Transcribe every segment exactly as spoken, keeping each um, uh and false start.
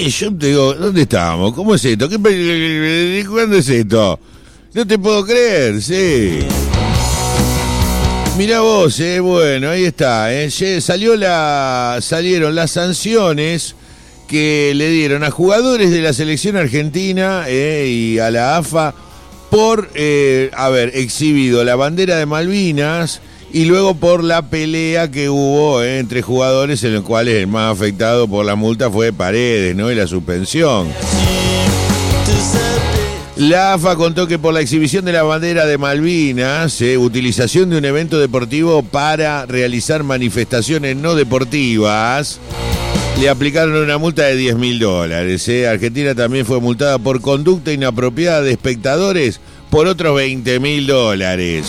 yo te digo, ¿dónde estamos? ¿Cómo es esto? ¿Qué, ¿Cuándo es esto? No te puedo creer, sí. Mirá vos, eh, bueno, ahí está, eh. Salió la, salieron las sanciones que le dieron a jugadores de la selección argentina eh, y a la A F A por eh, haber exhibido la bandera de Malvinas y luego por la pelea que hubo eh, entre jugadores, en los cuales el más afectado por la multa fue Paredes, ¿no? Y la suspensión. La A F A contó que por la exhibición de la bandera de Malvinas, eh, utilización de un evento deportivo para realizar manifestaciones no deportivas, le aplicaron una multa de diez mil dólares. Eh. Argentina también fue multada por conducta inapropiada de espectadores por otros veinte mil dólares.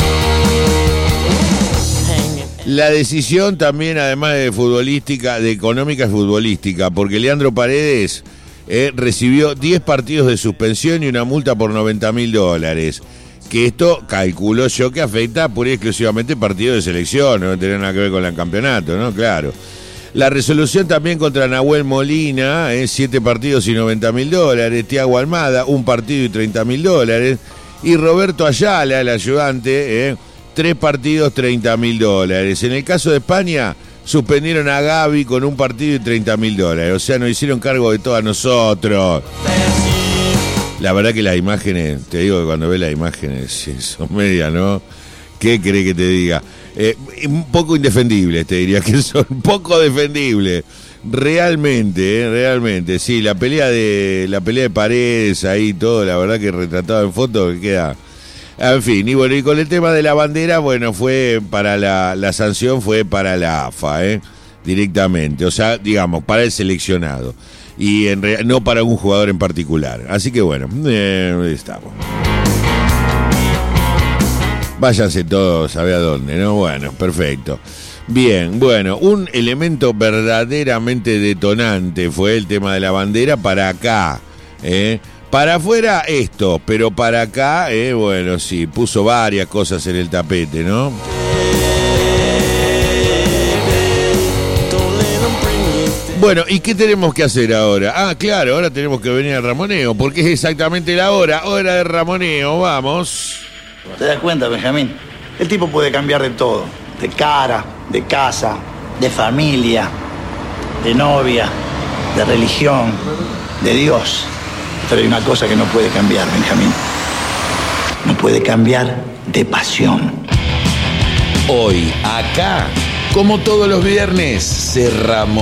La decisión también, además de futbolística, de económica, es futbolística, porque Leandro Paredes Eh, recibió diez partidos de suspensión y una multa por noventa mil dólares. Que esto calculo yo que afecta pura y exclusivamente partidos de selección, no tiene nada que ver con el campeonato, ¿no? Claro. La resolución también contra Nahuel Molina, eh, siete partidos y noventa mil dólares. Thiago Almada, un partido y treinta mil dólares. Y Roberto Ayala, el ayudante, eh, tres partidos, treinta mil dólares. En el caso de España, suspendieron a Gavi con un partido y treinta mil dólares. O sea, nos hicieron cargo de todo a nosotros. La verdad que las imágenes, te digo que cuando ves las imágenes son medias, ¿no? ¿Qué querés que te diga? Eh, un poco indefendibles, te diría que son poco defendibles. Realmente, eh, realmente. Sí, la pelea de la pelea de Paredes ahí, todo, la verdad que retratado en foto que queda. En fin, y bueno, y con el tema de la bandera, bueno, fue para la, la sanción fue para la A F A, ¿eh? Directamente, o sea, digamos, para el seleccionado, y en real, no para un jugador en particular. Así que bueno, eh, ahí estamos. Váyanse todos, ¿sabe a dónde, no? Bueno, perfecto. Bien, bueno, un elemento verdaderamente detonante fue el tema de la bandera para acá, ¿eh? Para afuera esto, pero para acá, eh, bueno, sí, puso varias cosas en el tapete, ¿no? Bueno, ¿y qué tenemos que hacer ahora? Ah, claro, ahora tenemos que venir al ramoneo, porque es exactamente la hora, hora de ramoneo, vamos. ¿Te das cuenta, Benjamín? El tipo puede cambiar de todo, de cara, de casa, de familia, de novia, de religión, de Dios. Pero hay una cosa que no puede cambiar, Benjamín. No puede cambiar de pasión. Hoy, acá, como todos los viernes, cerramos.